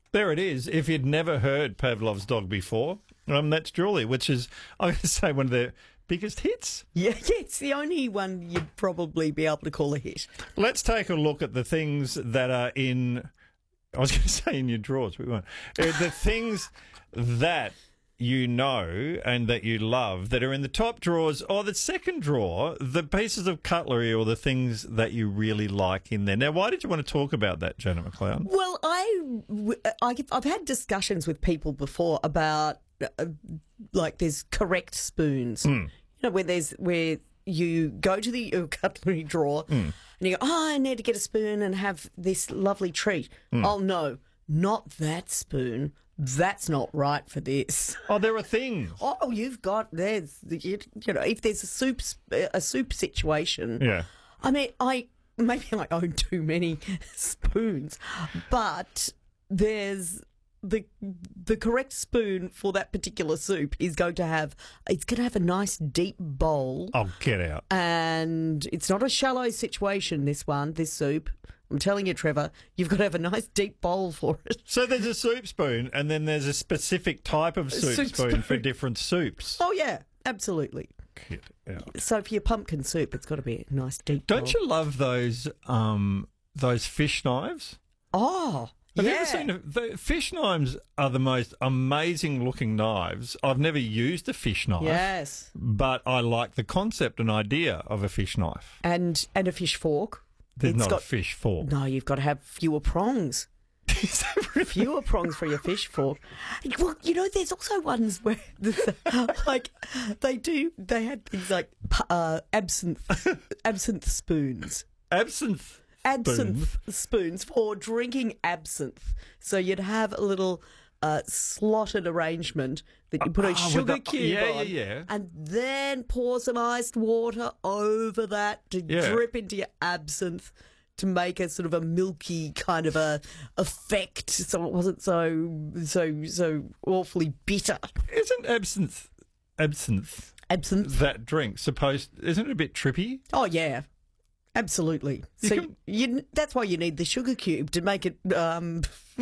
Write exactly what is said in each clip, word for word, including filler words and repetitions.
There it is. If you'd never heard Pavlov's Dog before, um, that's Julie, which is, I'm going to say, one of their biggest hits. Yeah, yeah, it's the only one you'd probably be able to call a hit. Let's take a look at the things that are in, I was going to say in your drawers, but we won't. Uh, the things that you know and that you love that are in the top drawers or the second drawer, the pieces of cutlery or the things that you really like in there. Now, why did you want to talk about that, Janet McLeod? Well, I, I, I've had discussions with people before about, uh, like, there's correct spoons. Mm. You know, where there's, where you go to the uh, cutlery drawer mm. and you go, oh, I need to get a spoon and have this lovely treat. Mm. Oh, no, not that spoon. That's not right for this. Oh, there are things. Oh, you've got there's you, you know if there's a soup a soup situation. Yeah. I mean, I maybe I own too many spoons, but there's the the correct spoon for that particular soup is going to have it's going to have a nice deep bowl. Oh, get out! And it's not a shallow situation. This one, this soup. I'm telling you, Trevor, you've got to have a nice deep bowl for it. So there's a soup spoon and then there's a specific type of soup, soup spoon, spoon for different soups. Oh, yeah, absolutely. Get out. So for your pumpkin soup, it's got to be a nice deep Don't bowl. you love those um, those fish knives? Oh, Have yeah. you ever seen a, the fish knives are the most amazing looking knives. I've never used a fish knife. Yes. But I like the concept and idea of a fish knife. And and a fish fork. There's It's not got, a fish fork. No, you've got to have fewer prongs. Fewer prongs for your fish fork. Well, you know, there's also ones where, like, they do, they had things like uh, absinthe, absinthe spoons. Absinthe? Absinthe spoons? spoons for drinking absinthe. So you'd have a little uh, slotted arrangement that you put a oh, sugar the, cube yeah, on, yeah, yeah. and then pour some iced water over that to yeah. drip into your absinthe to make a sort of a milky kind of a effect, so it wasn't so so so awfully bitter. Isn't absinthe absinthe Absinthe that drink supposed? Isn't it a bit trippy? Oh yeah. Absolutely. You so can, you, that's why you need the sugar cube to make it um,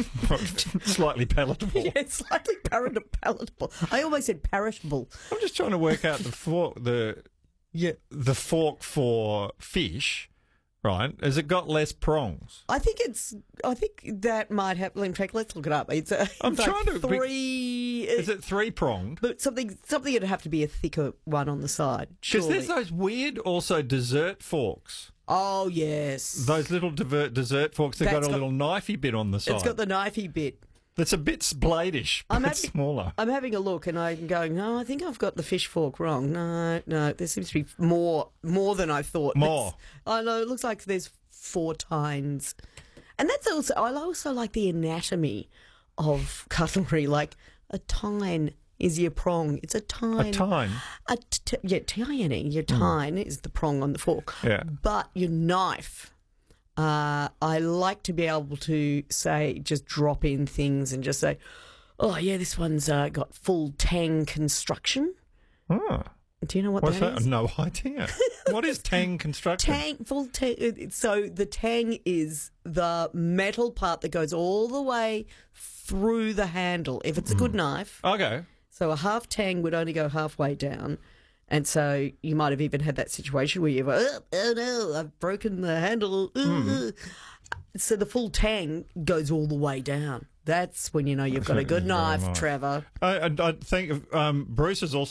slightly palatable. Yeah, slightly palatable. I always said perishable. I'm just trying to work out the fork, the yeah, the fork for fish. Right? Has it got less prongs? I think it's. I think that might have. In fact, let's look it up. It's. A, I'm it's trying like to. three. Is it three pronged? But something. Something would have to be a thicker one on the side. Because Surely. there's those weird, also dessert forks. Oh yes. Those little divert dessert forks that got a got, little knifey bit on the side. It's got the knifey bit. That's a bit spladish, but I'm it's having, smaller. I'm having a look and I'm going, no, I think I've got the fish fork wrong. No, no, there seems to be more more than I thought. More. It's, I know, it looks like there's four tines. And that's also, I also like the anatomy of cutlery. Like a tine is your prong. It's a tine. A tine? A t- yeah, tiny. Your tine mm. is the prong on the fork. Yeah. But your knife... Uh, I like to be able to say, just drop in things and just say, oh, yeah, this one's uh, got full tang construction. Oh. Do you know what What's that, that is? No idea. What is tang construction? Tang, full tang. So the tang is the metal part that goes all the way through the handle. If it's a good mm. knife. Okay. So a half tang would only go halfway down. And so you might have even had that situation where you're like, oh, oh no, I've broken the handle. Mm. So the full tang goes all the way down. That's when you know you've got a good knife, Trevor. I, I, I think um, Bruce has also